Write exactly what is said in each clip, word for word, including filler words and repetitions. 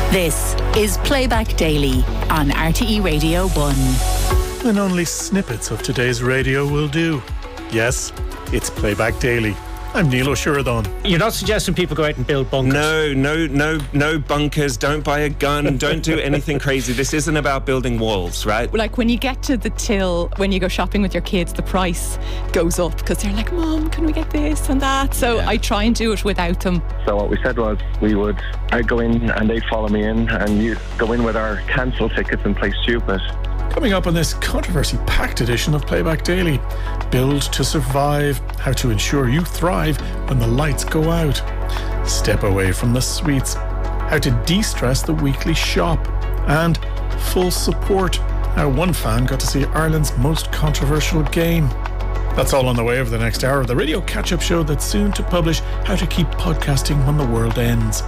This is Playback Daily on R T E Radio one. And only snippets of today's radio will do. Yes, it's Playback Daily. I'm Neil O'Sheridan. You're not suggesting people go out and build bunkers? No, no, no, no bunkers. Don't buy a gun. Don't do anything crazy. This isn't about building walls, right? Like when you get to the till, when you go shopping with your kids, the price goes up because they're like, Mom, can we get this and that? So yeah. I try and do it without them. So what we said was we would, I'd go in and they'd follow me in, and you go in with our cancel tickets and play stupid. Coming up on this controversy-packed edition of Playback Daily, build to survive, how to ensure you thrive when the lights go out, step away from the sweets, how to de-stress the weekly shop, and full support, how one fan got to see Ireland's most controversial game. That's all on the way over the next hour of the radio catch-up show that's soon to publish how to keep podcasting when the world ends.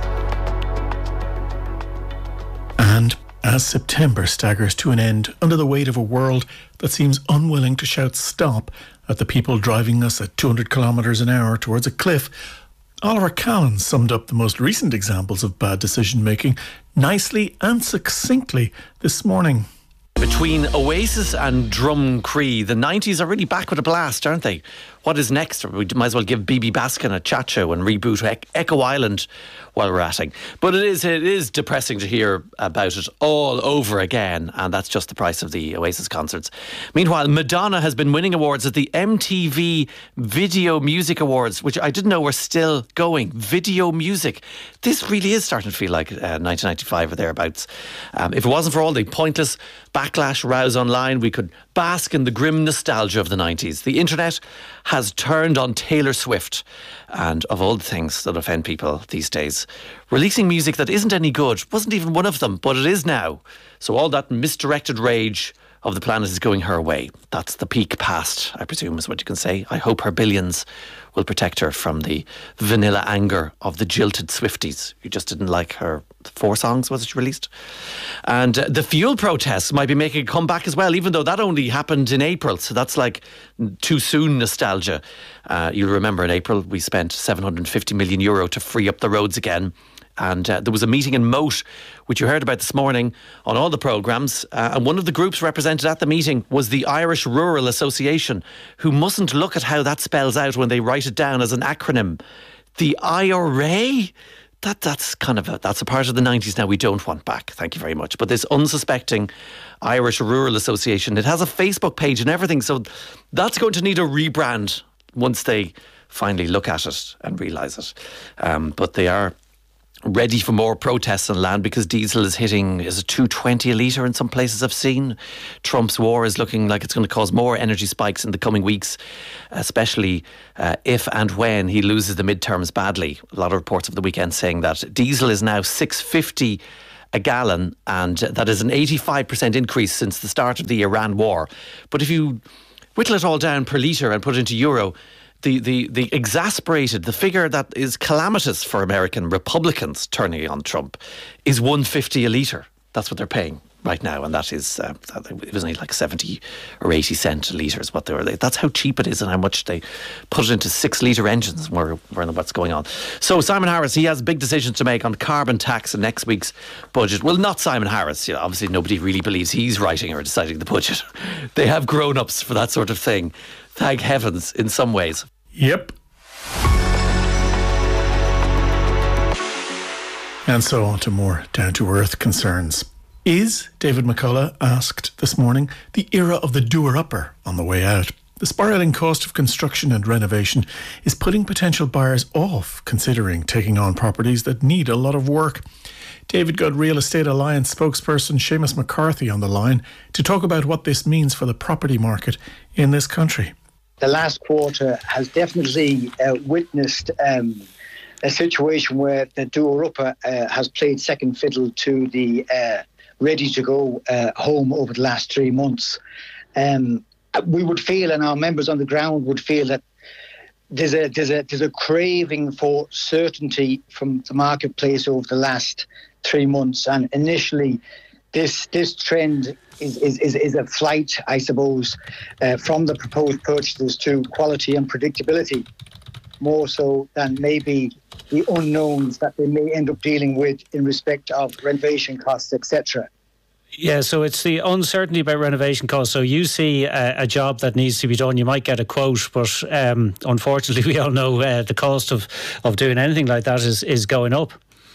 And as September staggers to an end under the weight of a world that seems unwilling to shout stop at the people driving us at two hundred kilometres an hour towards a cliff, Oliver Callan summed up the most recent examples of bad decision-making nicely and succinctly this morning. Between Oasis and Drumcree, the nineties are really back with a blast, aren't they? What is next? We might as well give B B Baskin a chat show and reboot e- Echo Island while we're at it. But it is it is depressing to hear about it all over again, and that's just the price of the Oasis concerts. Meanwhile, Madonna has been winning awards at the M T V Video Music Awards, which I didn't know were still going. Video music. This really is starting to feel like uh, nineteen ninety-five or thereabouts. Um, if it wasn't for all the pointless backlash rows online, we could bask in the grim nostalgia of the nineties. The internet has turned on Taylor Swift, and of all the things that offend people these days, releasing music that isn't any good wasn't even one of them, but it is now. So all that misdirected rage of the planet is going her way. That's the peak past, I presume, is what you can say. I hope her billions will protect her from the vanilla anger of the jilted Swifties who just didn't like her four songs, was it, she released? And uh, the fuel protests might be making a comeback as well, even though that only happened in April, so that's like too soon nostalgia. Uh, you'll remember in April we spent seven hundred fifty million euro to free up the roads again. And uh, there was a meeting in Moat, which you heard about this morning on all the programmes. Uh, and one of the groups represented at the meeting was the Irish Rural Association, who mustn't look at how that spells out when they write it down as an acronym. The I R A? That, that's kind of a, that's a part of the nineties now we don't want back. Thank you very much. But this unsuspecting Irish Rural Association, it has a Facebook page and everything. So that's going to need a rebrand once they finally look at it and realise it. Um, but they are ready for more protests on land because diesel is hitting, is it two twenty a litre in some places I've seen. Trump's war is looking like it's going to cause more energy spikes in the coming weeks, especially uh, if and when he loses the midterms badly. A lot of reports of the weekend saying that diesel is now six fifty a gallon, and that is an eighty-five percent increase since the start of the Iran war. But if you whittle it all down per litre and put it into euro, The, the the exasperated, the figure that is calamitous for American Republicans turning on Trump is one fifty a litre. That's what they're paying right now, and that is uh, it was only like seventy or eighty cent a litre is what they were. That's how cheap it is and how much they put it into six litre engines. Where where what's going on? So Simon Harris, he has big decisions to make on carbon tax in next week's budget. Well, not Simon Harris. You know, obviously nobody really believes he's writing or deciding the budget. They have grown-ups for that sort of thing. Thank heavens, in some ways. Yep. And so on to more down-to-earth concerns. Is, David McCullough asked this morning, the era of the doer-upper on the way out? The spiralling cost of construction and renovation is putting potential buyers off considering taking on properties that need a lot of work. David got Real Estate Alliance spokesperson Seamus McCarthy on the line to talk about what this means for the property market in this country. The last quarter has definitely uh, witnessed um, a situation where the doer-upper uh, has played second fiddle to the uh, ready-to-go uh, home over the last three months. Um, we would feel, and our members on the ground would feel, that there's a there's a there's a craving for certainty from the marketplace over the last three months. And initially, this this trend is is is, is a flight, I suppose, uh, from the proposed purchases to quality and predictability. more so than maybe the unknowns that they may end up dealing with in respect of renovation costs, et cetera. Yeah, so it's the uncertainty about renovation costs. So you see a, a job that needs to be done, you might get a quote, but um, unfortunately we all know uh, the cost of, of doing anything like that is, is going up.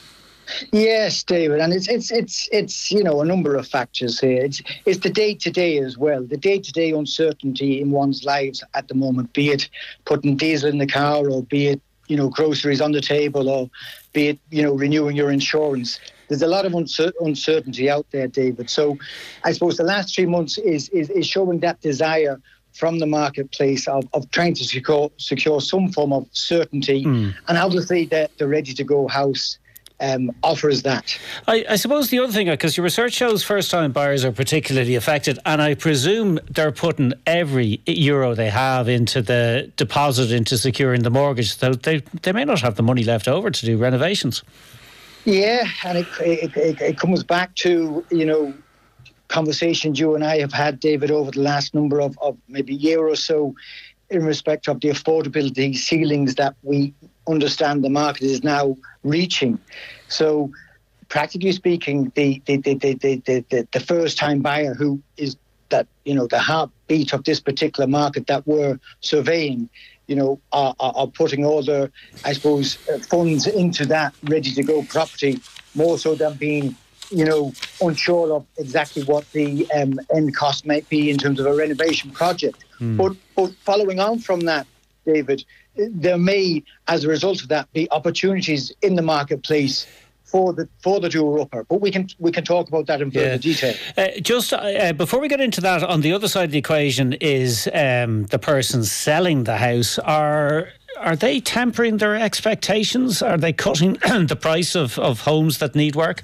Yes, David, and it's it's it's it's you know a number of factors here. It's it's the day to day as well, the day to day uncertainty in one's lives at the moment. Be it putting diesel in the car, or be it you know groceries on the table, or be it you know renewing your insurance. There's a lot of uncer- uncertainty out there, David. So, I suppose the last three months is is, is showing that desire from the marketplace of, of trying to secure secure some form of certainty, mm. and obviously the the ready to go house Um, offers that. I, I suppose the other thing, because your research shows first-time buyers are particularly affected, and I presume they're putting every euro they have into the deposit, into securing the mortgage, so they they may not have the money left over to do renovations. Yeah, and it, it, it, it comes back to, you know, conversations you and I have had, David, over the last number of, of maybe year or so in respect of the affordability ceilings that we understand the market is now reaching. So practically speaking, the the the the the, the, the first time buyer who is that, you know, the heartbeat of this particular market that we're surveying, you know, are, are, are putting all their, I suppose, uh, funds into that ready to go property, more so than being, you know, unsure of exactly what the um, end cost might be in terms of a renovation project. Mm. But, but following on from that, David, there may, as a result of that, be opportunities in the marketplace for the for the doer-upper. But we can we can talk about that in further yeah. detail. Uh, just uh, before we get into that, on the other side of the equation is um, the person selling the house. Are are they tempering their expectations? Are they cutting the price of, of homes that need work?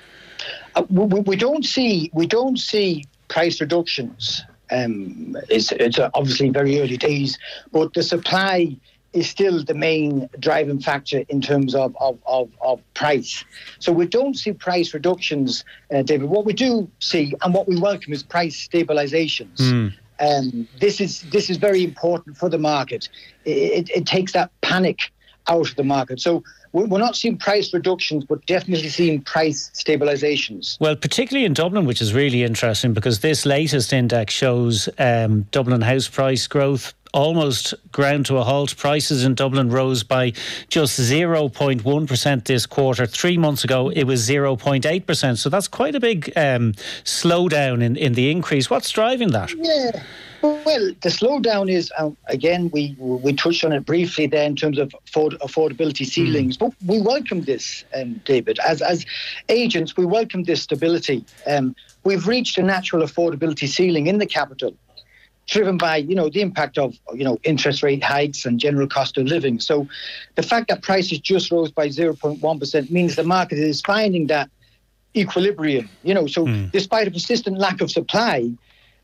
Uh, we, we don't see we don't see price reductions. Um, it's, it's obviously very early days, but the supply is still the main driving factor in terms of, of, of, of price. So we don't see price reductions, uh, David. What we do see and what we welcome is price stabilisations. Mm. Um, this is this is very important for the market. It, it, it takes that panic out of the market. So we're not seeing price reductions, but definitely seeing price stabilisations. Well, particularly in Dublin, which is really interesting because this latest index shows um, Dublin house price growth almost ground to a halt. Prices in Dublin rose by just zero point one percent this quarter. Three months ago, it was zero point eight percent. So that's quite a big um, slowdown in, in the increase. What's driving that? Yeah. Well, the slowdown is, um, again, we we touched on it briefly there in terms of afford- affordability ceilings, mm. but we welcome this, um, David. As as agents, we welcome this stability. Um, we've reached a natural affordability ceiling in the capital, driven by, you know, the impact of, you know, interest rate hikes and general cost of living. So the fact that prices just rose by zero point one percent means the market is finding that equilibrium, you know. So mm. despite a persistent lack of supply,